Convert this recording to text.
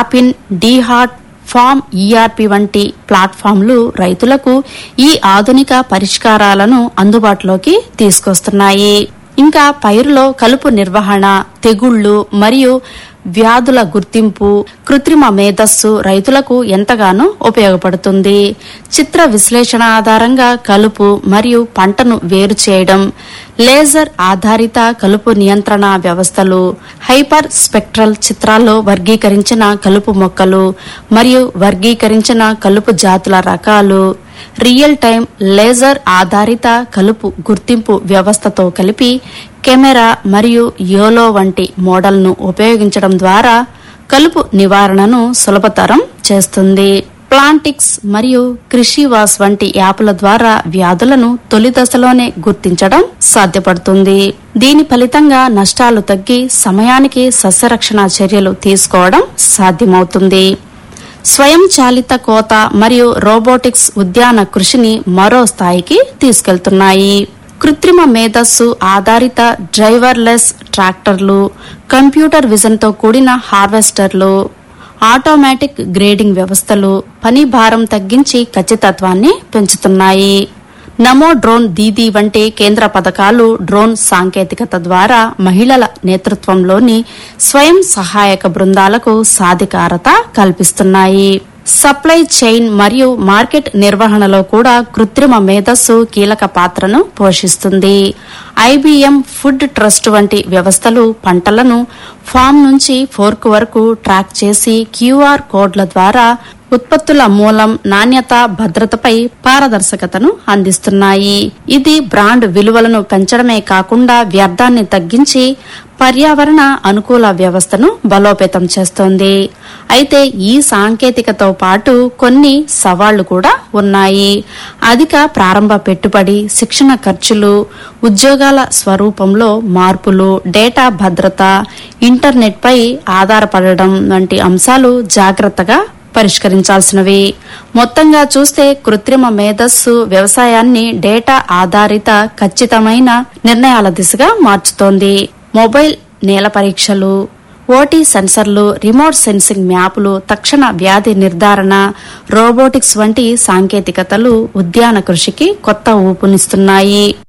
టాపిన్, డీహార్ట్, form ERP వంటి ప్లాట్ఫామ్లు రైతులకు ఈ ఆధునిక పరిష్కారాలను అందుబాటులోకి తీసుకొస్తున్నాయి. ఇంకా పైరులో కలుపు నిర్వహణ, తెగుళ్లు మరియు వ్యాధుల గుర్తింపు కృత్రిమ మేధస్సు రైతులకు ఎంతగానో ఉపయోగపడుతుంది. చిత్ర విశ్లేషణ ఆధారంగా కలుపు మరియు పంటను వేరు చేయడం, లేజర్ ఆధారిత కలుపు నియంత్రణ వ్యవస్థలు, హైపర్ స్పెక్ట్రల్ చిత్రాల్లో వర్గీకరించిన కలుపు మొక్కలు మరియు వర్గీకరించిన కలుపు జాతుల రకాలు, రియల్ టైం లేజర్ ఆధారిత కలుపు గుర్తింపు వ్యవస్థతో కలిపి కెమెరా మరియు యోలో వంటి మోడల్ను ఉపయోగించడం ద్వారా కలుపు నివారణను సులభతరం చేస్తుంది. ప్లాంటిక్స్ మరియు కృషివాస్ వంటి యాప్ల ద్వారా వ్యాధులను తొలి దశలోనే గుర్తించడం సాధ్యపడుతుంది. దీని ఫలితంగా నష్టాలు తగ్గి సమయానికి సస్యరక్షణ చర్యలు తీసుకోవడం సాధ్యమవుతుంది. స్వయంచాలిత కోత మరియు రోబోటిక్స్ ఉద్యాన కృషిని మరో స్థాయికి తీసుకెళ్తున్నాయి. కృత్రిమ మేధస్సు ఆధారిత డ్రైవర్లెస్ ట్రాక్టర్లు, కంప్యూటర్ విజన్తో కూడిన హార్వెస్టర్లు, ఆటోమేటిక్ గ్రేడింగ్ వ్యవస్థలు పని భారం తగ్గించి ఖచ్చితత్వాన్ని పెంచుతున్నాయి. నమో డ్రోన్ దీదీ వంటి కేంద్ర పథకాలు డ్రోన్ సాంకేతికత ద్వారా మహిళల నేతృత్వంలోని స్వయం సహాయక బృందాలకు సాధికారత కల్పిస్తున్నాయి. సప్లై చైన్ మరియు మార్కెట్ నిర్వహణలో కూడా కృత్రిమ మేధస్సు కీలక పాత్రను పోషిస్తుంది. ఐబీఎం ఫుడ్ ట్రస్ట్ వంటి వ్యవస్థలు పంటలను ఫామ్ నుంచి ఫోర్క్ వరకు ట్రాక్ చేసి క్యూఆర్ కోడ్ల ద్వారా ఉత్పత్తుల మూలం, నాణ్యత, భద్రతపై పారదర్శకతను అందిస్తున్నాయి. ఇది బ్రాండ్ విలువలను పెంచడమే కాకుండా వ్యర్థాన్ని తగ్గించి పర్యావరణ అనుకూల వ్యవస్థను బలోపేతం చేస్తోంది. అయితే ఈ సాంకేతికతో పాటు కొన్ని సవాళ్లు కూడా ఉన్నాయి. అధిక ప్రారంభ పెట్టుబడి, శిక్షణ ఖర్చులు, ఉద్యోగాల స్వరూపంలో మార్పులు, డేటా భద్రత, ఇంటర్నెట్పై ఆధారపడడం వంటి అంశాలు జాగ్రత్తగా పరిష్కరించాల్సినవి. మొత్తంగా చూస్తే కృత్రిమ మేధస్సు వ్యవసాయాన్ని డేటా ఆధారిత ఖచ్చితమైన నిర్ణయాల దిశగా మార్చుతోంది. మొబైల్ నేల పరీక్షలు, ఓటీ సెన్సర్లు, రిమోట్ సెన్సింగ్ మ్యాపులు, తక్షణ వ్యాధి నిర్ధారణ, రోబోటిక్స్ వంటి సాంకేతికతలు ఉద్యాన కృషికి కొత్త ఊపునిస్తున్నాయి.